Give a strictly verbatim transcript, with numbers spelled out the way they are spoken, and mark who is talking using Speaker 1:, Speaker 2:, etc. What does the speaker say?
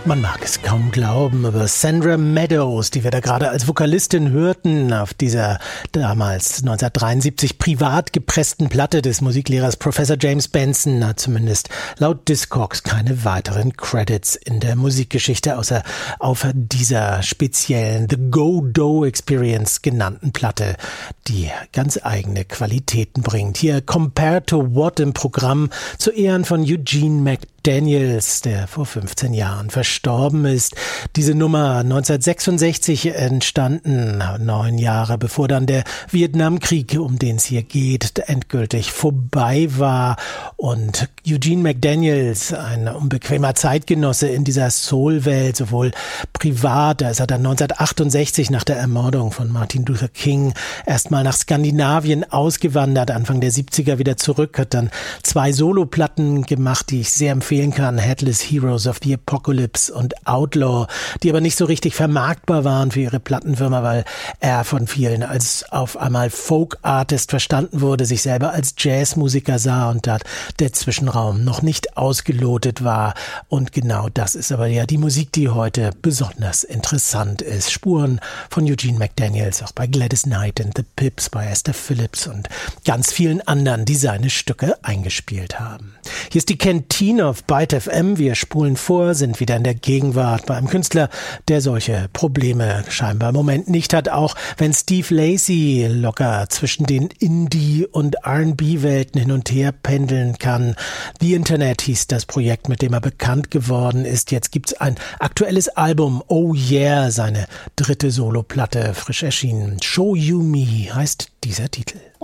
Speaker 1: Man mag es kaum glauben, aber Sandra Meadows, die wir da gerade als Vokalistin hörten, auf dieser damals neunzehnhundertdreiundsiebzig privat gepressten Platte des Musiklehrers Professor James Benson, hat zumindest laut Discogs keine weiteren Credits in der Musikgeschichte, außer auf dieser speziellen The Go-Do Experience genannten Platte, die ganz eigene Qualitäten bringt. Hier Compared to What im Programm zu Ehren von Eugene McDaniels, der vor fünfzehn Jahren verstorben ist. Diese Nummer neunzehnhundertsechsundsechzig entstanden, neun Jahre bevor dann der Vietnamkrieg, um den es hier geht, endgültig vorbei war. Und Eugene McDaniels, ein unbequemer Zeitgenosse in dieser Soul-Welt, sowohl privat, da ist er dann neunzehnhundertachtundsechzig nach der Ermordung von Martin Luther King erstmal nach Skandinavien ausgewandert, Anfang der siebziger wieder zurück, hat dann zwei Soloplatten gemacht, die ich sehr empfehlen kann, Headless Heroes of the Apocalypse und Outlaw, die aber nicht so richtig vermarktbar waren für ihre Plattenfirma, weil er von vielen als auf einmal Folk-Artist verstanden wurde, sich selber als Jazzmusiker sah und da der Zwischenraum noch nicht ausgelotet war. Und genau das ist aber ja die Musik, die heute besonders interessant ist. Spuren von Eugene McDaniels, auch bei Gladys Knight and the Pips, bei Esther Phillips und ganz vielen anderen, die seine Stücke eingespielt haben. Hier ist die Kantine auf Byte F M. Wir spulen vor, sind wieder in der Gegenwart bei einem Künstler, der solche Probleme scheinbar im Moment nicht hat, auch wenn Steve Lacy locker zwischen den Indie- und R and B-Welten hin und her pendeln kann. The Internet hieß das Projekt, mit dem er bekannt geworden ist. Jetzt gibt's ein aktuelles Album, Oh Yeah, seine dritte Soloplatte, frisch erschienen. Show You Me heißt dieser Titel.